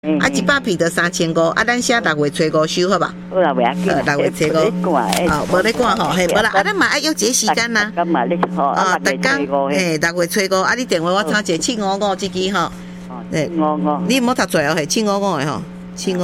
啊，100片就3500，啊，咱写6月初5收好吧？ 好啦，袂要紧。 6月初5。哦，无咧赶吼，嘿，无啦，啊，咱嘛爱约一个时间呐。 咁嘛，你好， 啊，逐工，嘿，6月初5，啊，你电话我抄一个755这支吼。 755。 你唔好读错哦，嘿，755的吼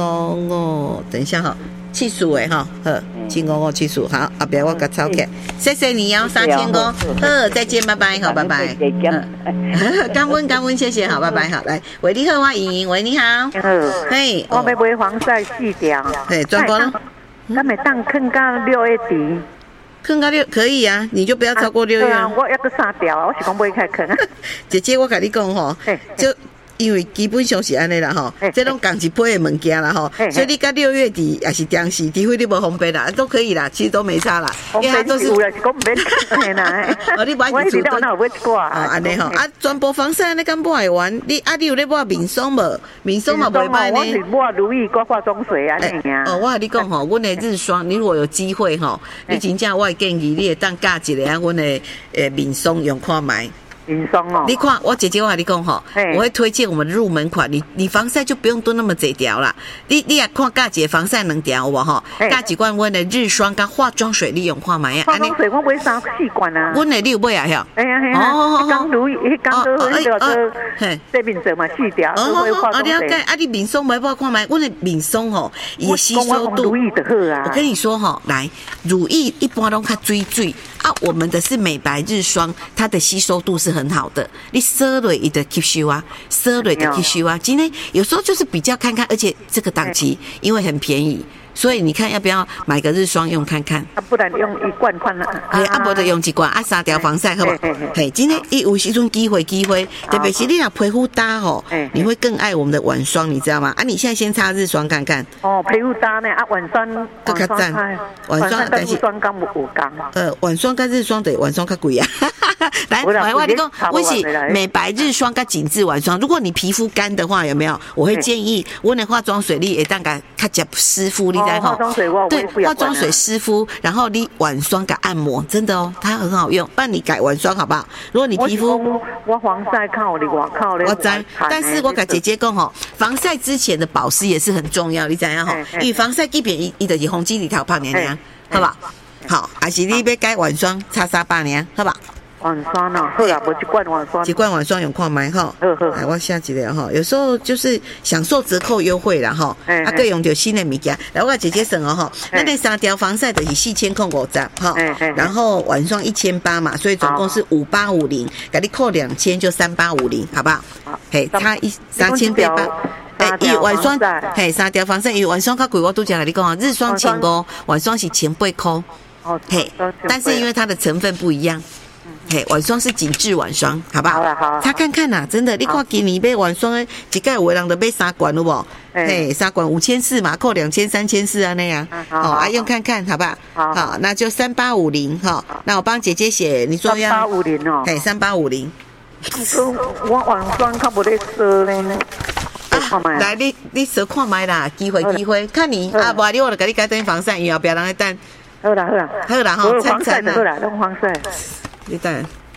，755，等一下哈，70的哈，好，75570，好，后边我甲抄起，谢谢你哦，3500，好，再见，拜拜，好，拜拜，感恩，谢谢，好，拜拜，好，来，喂，你好，我莹莹，喂，你好，嘿， 我要买防晒4条， 嘿，专播咯， 咱咪当坑到6月底。 坑到6可以啊，你就不要超过6月。 对啊，我要个3条，我是讲买开坑啊。 姐姐，我跟你讲吼，就。因为基本上是安尼啦吼，这种共一批的物件啦吼，所以你到6月底也是当时，除非你无方便啦，都可以啦，其实都没差啦。 因为它都是有啦，是讲唔免看啦。 哦，你买一组都哪有买挂？哦，安尼吼，啊，全部防晒你敢买完？你有咧买面霜无？面霜嘛袂歹呢。 我是买如意跟化妆水安尼尔。 哦，我跟你讲吼，阮的日霜，你如果有机会吼，你真正我会建议你会当加一个啊，阮的面霜用看卖。 面霜哦， 你看我姐姐，我跟你讲吼，我会推荐我们的入门款，你防晒就不用囤那么侪条啦。你也看加一个防晒2条有无吼？加一罐阮的日霜跟化妆水，你用看卖啊。 化妆水我买3、4罐啊。 阮的你有买啊？晓？ 哎呀，哦，刚如意，刚都那个这面霜嘛4条，都买化妆水。 了解啊，你面霜买看卖，阮的面霜吼，伊吸收度。 如意的好啊。 我跟你说吼，来，如意一般拢较水啊，我们的是美白日霜，它的吸收度是很好的。你摄落伊的吸收啊，摄落的吸收啊，今天有时候就是比较看看，而且这个档期因为很便宜，所以你看要不要买个日霜用看看？ 啊，不然用1罐看啦。 嘿，啊，无就用1罐啊，3条防晒，好不好？嘿，今天有时阵机会，特别是你若皮肤搭吼，你会更爱我们的晚霜，你知道吗？啊，你现在先擦日霜看看。 哦，皮肤搭呢，啊，晚霜更较赞，晚霜但是霜刚有刚。 晚霜跟日霜的晚霜较贵啊。来，我跟你讲，我是美白日霜跟紧致晚霜。如果你皮肤干的话，有没有？我会建议我的化妆水你会当个较接湿敷，你知吼？对，化妆水湿敷，然后你晚霜给按摩，真的哦，它很好用。帮你改晚霜好不好？如果你皮肤我防晒靠你，我靠你。 我知，但是我跟姐姐讲吼，防晒之前的保湿也是很重要，你知影吼？因为防晒基本伊就是红肌里头泡娘娘，好吧？好，还是你要改晚霜擦300年，好吧？ 晚霜哦，好啦，无1罐晚霜 ，1罐晚霜用看卖吼。来，我下一个吼，有时候就是享受折扣优惠啦吼，啊，各用到新的物件。来，我姐姐算哦吼，那3条防晒就是4050吼，然后晚霜1800嘛，所以总共是5850，给你扣2000就3850，好不好？嘿，差3800。伊晚霜，嘿，3条防晒，伊晚霜较贵，我都讲跟你讲啊，日霜1500，晚霜是1800块，嘿，但是因为它的成分不一样。嘿，晚霜是紧致晚霜，好不好？好，擦看看呐，真的，你看今年买晚霜的，一个有的人就买3罐，有无？嘿，3罐5400嘛，扣2000、3400啊那样，哦，用看看，好不好？好，那就3850哈。那我帮姐姐写，你说要 3850哦， 嘿，3850。 我晚霜较无咧说咧。 来，你说看卖啦，机会，看你啊，无你我就给你改等防晒，以后不要人来等。 好啦， 好啦，吼， 防晒的好啦，用防晒。 你等。